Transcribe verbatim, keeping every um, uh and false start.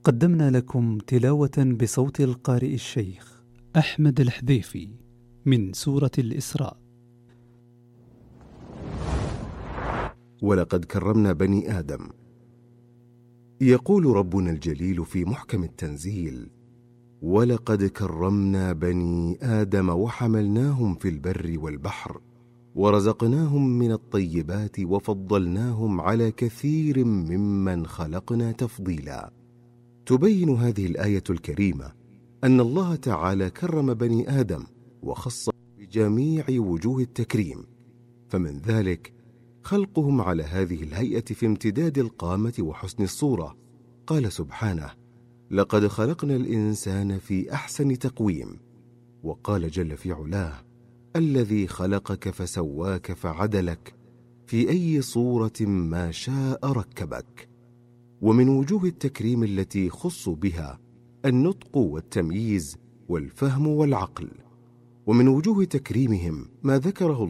قدمنا لكم تلاوة بصوت القارئ الشيخ أحمد الحذيفي من سورة الإسراء. ولقد كرمنا بني آدم. يقول ربنا الجليل في محكم التنزيل: ولقد كرمنا بني آدم وحملناهم في البر والبحر ورزقناهم من الطيبات وفضلناهم على كثير ممن خلقنا تفضيلا. تبين هذه الآية الكريمة أن الله تعالى كرم بني آدم وخص بجميع وجوه التكريم، فمن ذلك خلقهم على هذه الهيئة في امتداد القامة وحسن الصورة. قال سبحانه: لقد خلقنا الإنسان في أحسن تقويم. وقال جل في علاه: الذي خلقك فسواك فعدلك في أي صورة ما شاء ركبك. ومن وجوه التكريم التي خصوا بها النطق والتمييز والفهم والعقل. ومن وجوه تكريمهم ما ذكره